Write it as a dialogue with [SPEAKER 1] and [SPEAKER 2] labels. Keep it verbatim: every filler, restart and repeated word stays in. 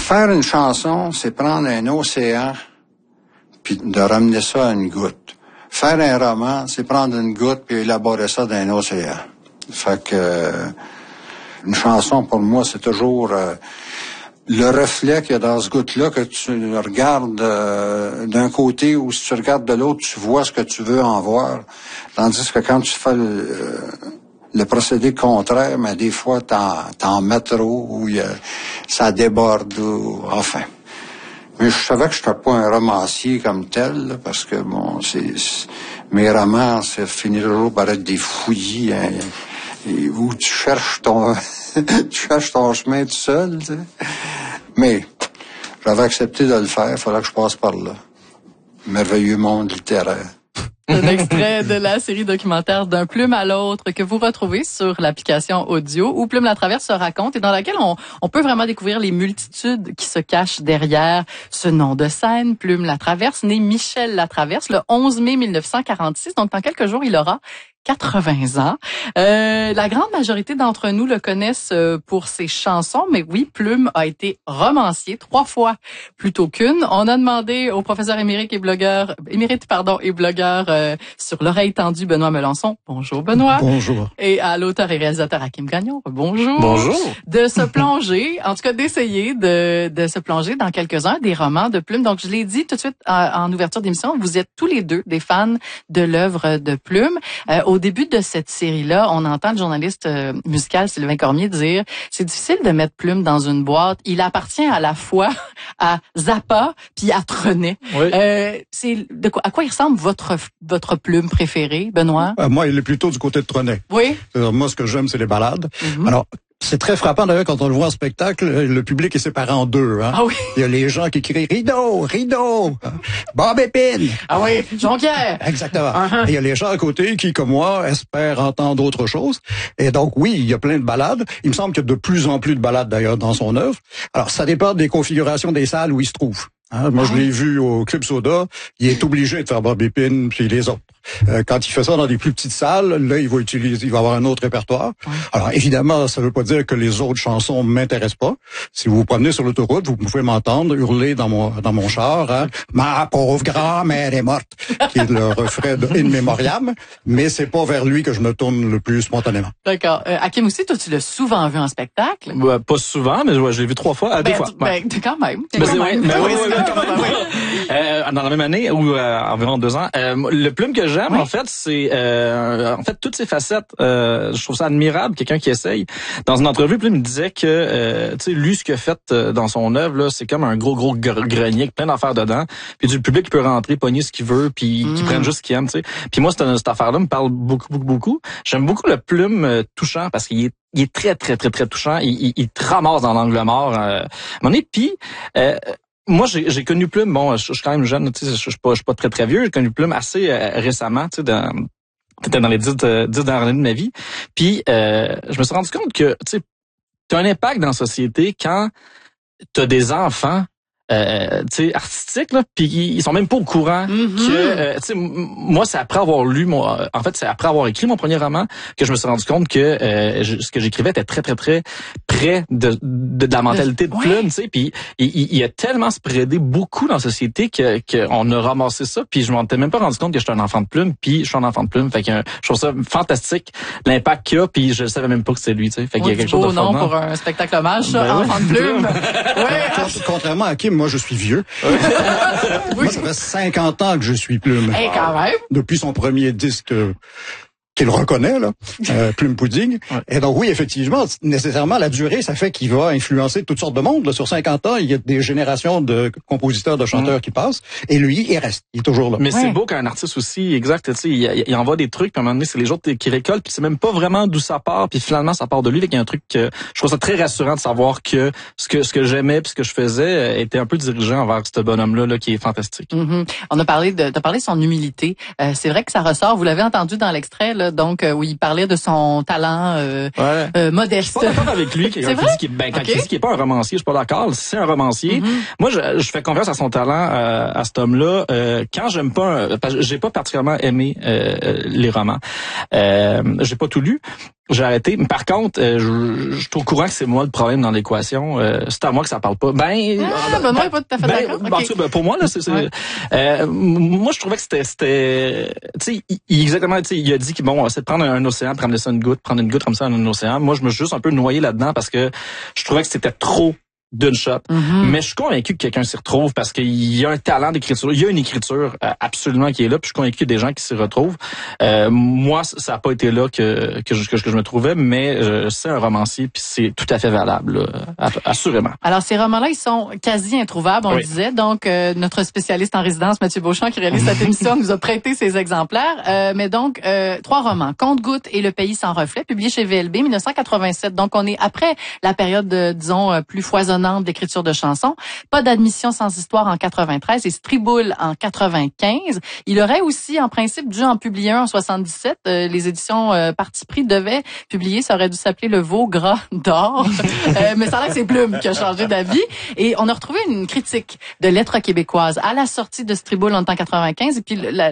[SPEAKER 1] Faire une chanson, c'est prendre un océan puis de ramener ça à une goutte. Faire un roman, c'est prendre une goutte puis élaborer ça dans un océan. Fait que euh, une chanson, pour moi, c'est toujours euh, le reflet qu'il y a dans ce goutte-là que tu regardes euh, d'un côté ou si tu regardes de l'autre, tu vois ce que tu veux en voir. Tandis que quand tu fais le, euh, le procédé contraire, mais des fois, t'en, t'en mets trop ou y a, ça déborde ou enfin. Mais je savais que je n'étais pas un romancier comme tel, là, parce que bon, c'est, c'est mes romans, ça finit toujours par être des fouillis, hein, et, où tu cherches ton tu cherches ton chemin tout seul, tu sais. Mais j'avais accepté de le faire, il fallait que je passe par là. Merveilleux monde littéraire.
[SPEAKER 2] Un extrait de la série documentaire D'un plume à l'autre que vous retrouvez sur l'application audio où Plume la Traverse se raconte et dans laquelle on, on peut vraiment découvrir les multitudes qui se cachent derrière ce nom de scène, Plume la Traverse, né Michel Latraverse le onze mai mille neuf cent quarante-six. Donc, dans quelques jours, il aura quatre-vingts ans. Euh, la grande majorité d'entre nous le connaissent pour ses chansons, mais oui, Plume a été romancier trois fois plutôt qu'une. On a demandé au professeur émérite et blogueur, émérite pardon et blogueur euh, sur l'oreille tendue Benoît Melançon. Bonjour Benoît.
[SPEAKER 3] Bonjour.
[SPEAKER 2] Et à l'auteur et réalisateur Hakim Gagnon. Bonjour.
[SPEAKER 3] Bonjour.
[SPEAKER 2] De se plonger, en tout cas d'essayer de de se plonger dans quelques-uns des romans de Plume. Donc je l'ai dit tout de suite en, en ouverture d'émission, vous êtes tous les deux des fans de l'œuvre de Plume. Euh, Au début de cette série-là, on entend le journaliste euh, musical Sylvain Cormier dire « C'est difficile de mettre Plume dans une boîte. Il appartient à la fois à Zappa puis à Trenet.
[SPEAKER 3] Oui. »
[SPEAKER 2] euh, c'est de quoi, à quoi il ressemble votre votre Plume préférée, Benoît?
[SPEAKER 3] Euh, moi, il est plutôt du côté de Trenet.
[SPEAKER 2] Oui.
[SPEAKER 3] Euh, moi, ce que j'aime, c'est les ballades.
[SPEAKER 2] Mm-hmm.
[SPEAKER 3] Alors, c'est très frappant d'ailleurs quand on le voit en spectacle, le public est séparé en deux. Hein?
[SPEAKER 2] Ah oui.
[SPEAKER 3] Il y a les gens qui crient Rideau, Rideau, Bob Épine.
[SPEAKER 2] Ah oui, Jonquière.
[SPEAKER 3] Exactement.
[SPEAKER 2] Uh-huh.
[SPEAKER 3] Et il y a les gens à côté qui, comme moi, espèrent entendre autre chose. Et donc oui, il y a plein de ballades. Il me semble qu'il y a de plus en plus de ballades d'ailleurs dans son œuvre. Alors ça dépend des configurations des salles où il se trouve. Hein, moi, ah, je l'ai vu au Club Soda. Il est obligé de faire Bob Épine puis les autres. Euh, quand il fait ça dans des plus petites salles, là, il va utiliser, il va avoir un autre répertoire. Ouais. Alors, évidemment, ça veut pas dire que les autres chansons m'intéressent pas. Si vous vous promenez sur l'autoroute, vous pouvez m'entendre hurler dans mon dans mon char, hein, ma pauvre grand-mère est morte, qui est le refrain de In Memoriam. Mais c'est pas vers lui que je me tourne le plus spontanément.
[SPEAKER 2] D'accord. Euh, Hakim aussi, toi, tu l'as souvent vu en spectacle.
[SPEAKER 4] Ouais, pas souvent, mais ouais, je l'ai vu trois fois, à
[SPEAKER 2] ben,
[SPEAKER 4] deux fois.
[SPEAKER 2] Ben, ouais. quand même.
[SPEAKER 4] Ben,
[SPEAKER 2] quand
[SPEAKER 4] même.
[SPEAKER 2] Ben,
[SPEAKER 4] oui, oui, oui. Euh, dans la même année ou euh, environ deux ans. Euh, le Plume que j'aime, oui. en fait, c'est euh, en fait toutes ces facettes. Euh, je trouve ça admirable, quelqu'un qui essaye. Dans une entrevue, Plume me disait que, euh, tu sais, lui, ce qu'il a fait euh, dans son œuvre, là, c'est comme un gros gros grenier avec plein d'affaires dedans. Puis du public qui peut rentrer, pogner ce qu'il veut, puis mm. qui prenne juste ce qu'il aime. Tu sais. Puis moi, cette, cette affaire-là me parle beaucoup, beaucoup, beaucoup. J'aime beaucoup le Plume euh, touchant parce qu'il est il est très, très, très, très touchant. Il, il, il te ramasse dans l'angle mort. Euh, mon puis euh, moi, j'ai, j'ai connu Plume. Bon, je, je suis quand même jeune, tu sais, je, je suis pas, je suis pas très, très vieux. J'ai connu Plume assez euh, récemment, tu sais, dans, peut-être dans les dix, euh, dix dernières années de ma vie. Puis, euh, je me suis rendu compte que, tu sais, t'as un impact dans la société quand t'as des enfants. Euh, tu sais, artistiques, là, puis ils sont même pas au courant mm-hmm. que, euh, tu sais, moi, c'est après avoir lu mon, en fait, c'est après avoir écrit mon premier roman que je me suis rendu compte que euh, je, ce que j'écrivais était très, très, très près de, de, de la mentalité de Plume, ouais. tu sais, puis il, il, il a tellement spreadé beaucoup dans la société que qu'on a ramassé ça, puis je m'en étais même pas rendu compte que j'étais un enfant de Plume, puis je suis un enfant de Plume, fait que je trouve ça fantastique l'impact qu'il a, puis je savais même pas que c'est lui, tu sais, fait qu'il y a quelque chose de
[SPEAKER 2] beau nom pour un spectacle hommage, ça,
[SPEAKER 4] ben
[SPEAKER 2] enfant
[SPEAKER 4] ouais.
[SPEAKER 2] de Plume. ouais.
[SPEAKER 3] Contrairement à Kim, moi, je suis vieux.
[SPEAKER 2] oui.
[SPEAKER 3] Moi, ça fait cinquante ans que je suis Plume.
[SPEAKER 2] Hey, quand même.
[SPEAKER 3] Depuis son premier disque euh, qu'il reconnaît, là, euh, Plume Pudding. Ouais. Et donc, oui, effectivement, nécessairement, la durée, ça fait qu'il va influencer toutes sortes de monde. Là. Sur cinquante ans, il y a des générations de compositeurs, de chanteurs mmh. qui passent. Et lui, il reste. Il est toujours là.
[SPEAKER 4] Mais
[SPEAKER 2] ouais.
[SPEAKER 4] c'est beau qu'un artiste aussi, exact, tu sais, il, il envoie des trucs, puis à un moment donné, c'est les autres qui récoltent, puis c'est même pas vraiment d'où ça part, puis finalement, ça part de lui. Il y a un truc que je trouve ça très rassurant de savoir que ce que ce que j'aimais puis ce que je faisais était un peu dirigé envers ce bonhomme-là là, qui est fantastique.
[SPEAKER 2] Mm-hmm. On a parlé de, t'as parlé de son humilité. Euh, c'est vrai que ça ressort. Vous l'avez entendu dans l'extrait, là, donc euh, où il parlait de son talent euh,
[SPEAKER 4] ouais.
[SPEAKER 2] euh, modeste.
[SPEAKER 4] Je suis pas d'accord avec lui quand, il dit, qu'il, ben, quand okay. il dit qu'il est pas un romancier. Je suis pas d'accord. Si c'est un romancier, mm-hmm. moi je, je fais confiance à son talent, euh, à cet homme-là. Euh, quand j'aime pas, un, j'ai pas particulièrement aimé euh, les romans. Euh, j'ai pas tout lu. J'ai arrêté. Mais par contre, euh, je, je suis au courant que c'est moi le problème dans l'équation. Euh, c'est à moi que ça parle pas. Ben,
[SPEAKER 2] ah, Benoît n'est pas tout à fait
[SPEAKER 4] ben,
[SPEAKER 2] d'accord.
[SPEAKER 4] ben,
[SPEAKER 2] Okay.
[SPEAKER 4] ben, pour moi, là, c'est, c'est ouais. euh, moi, je trouvais que c'était, c'était, tu sais, il, exactement, tu sais, il a dit que bon, c'est de prendre un, un océan, de prendre ça une goutte, prendre une goutte comme ça dans un océan. Moi, je me suis juste un peu noyé là-dedans parce que je trouvais que c'était trop d'une shot. Mm-hmm. Mais je suis convaincu que quelqu'un s'y retrouve parce qu'il y a un talent d'écriture. Il y a une écriture euh, absolument qui est là. Puis je suis convaincu qu'il y a des gens qui s'y retrouvent. Euh, moi, ça n'a pas été là que que je, que je me trouvais, mais euh, c'est un romancier puis c'est tout à fait valable, là, assurément.
[SPEAKER 2] Alors, ces romans-là, ils sont quasi introuvables, on oui. le disait. Donc, euh, notre spécialiste en résidence, Mathieu Beauchamp, qui réalise cette émission, nous a prêté ces exemplaires. Euh, mais donc, euh, trois romans. Compte-gouttes et Le pays sans reflet, publié chez V L B, dix-neuf cent quatre-vingt-sept. Donc, on est après la période, de, disons, plus foisonnante d'écriture de chansons. Pas d'admission sans histoire en quatre-vingt-treize et Striboule en quatre-vingt-quinze. Il aurait aussi, en principe, dû en publier un en soixante-dix-sept. Euh, les éditions euh, Parti pris devaient publier. Ça aurait dû s'appeler Le Veau gras d'or. euh, mais ça a l'air que c'est Plume qui a changé d'avis. Et on a retrouvé une critique de Lettres québécoises à la sortie de Striboule en quatre-vingt-quinze. Et puis, la,